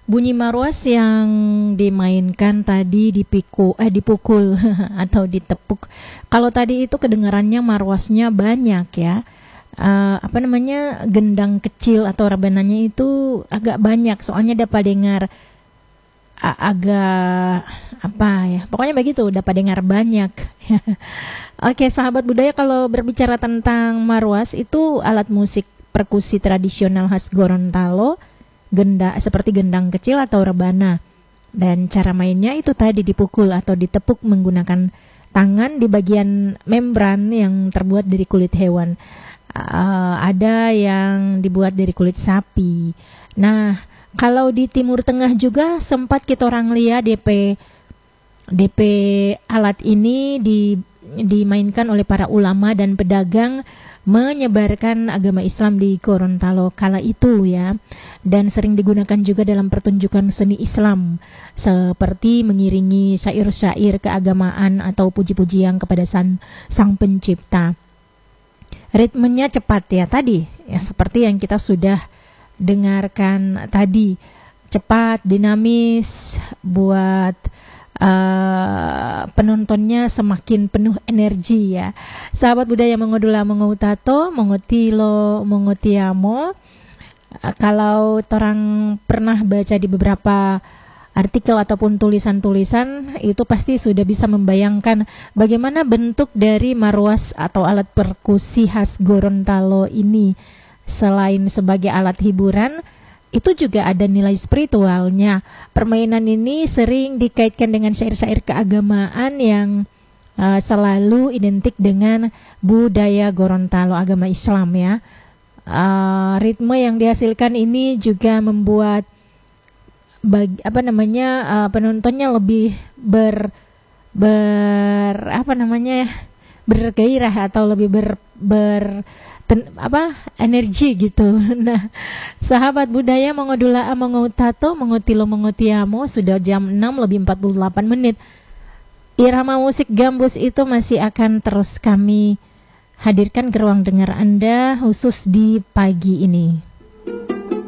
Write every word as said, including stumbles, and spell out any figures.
Bunyi marwas yang dimainkan tadi dipikul eh dipukul atau ditepuk. Kalau tadi itu kedengarannya marwasnya banyak ya. Uh, apa namanya gendang kecil atau rabananya itu agak banyak, soalnya dapat dengar a- agak apa ya, pokoknya begitu, dapat dengar banyak. Oke, sahabat budaya, kalau berbicara tentang marwas itu alat musik perkusi tradisional khas Gorontalo, genda seperti gendang kecil atau rebana, dan cara mainnya itu tadi dipukul atau ditepuk menggunakan tangan di bagian membran yang terbuat dari kulit hewan. Uh, ada yang dibuat dari kulit sapi. Nah, kalau di Timur Tengah juga sempat kita orang lihat D P D P alat ini di, dimainkan oleh para ulama dan pedagang menyebarkan agama Islam di Gorontalo kala itu ya, dan sering digunakan juga dalam pertunjukan seni Islam seperti mengiringi syair-syair keagamaan atau puji-pujian kepada sang, sang pencipta. Ritmenya cepat ya tadi, ya seperti yang kita sudah dengarkan tadi, cepat, dinamis, buat uh, penontonnya semakin penuh energi ya. Sahabat budaya mengodula mengautato, mengutilo, mengutiamo. Uh, kalau orang pernah baca di beberapa artikel ataupun tulisan-tulisan, itu pasti sudah bisa membayangkan bagaimana bentuk dari marwas atau alat perkusi khas Gorontalo ini. Selain sebagai alat hiburan, itu juga ada nilai spiritualnya. Permainan ini sering dikaitkan dengan syair-syair keagamaan yang uh, selalu identik dengan budaya Gorontalo, agama Islam ya. Uh, ritme yang dihasilkan ini juga membuat bagi, apa namanya uh, penontonnya lebih ber ber apa namanya bergairah atau lebih ber ber ten, apa energi gitu. Nah, sahabat budaya mengodula mengautato, mengutilo mengutiamo, sudah jam enam lebih empat puluh delapan menit. Irama musik gambus itu masih akan terus kami hadirkan ke ruang dengar Anda khusus di pagi ini.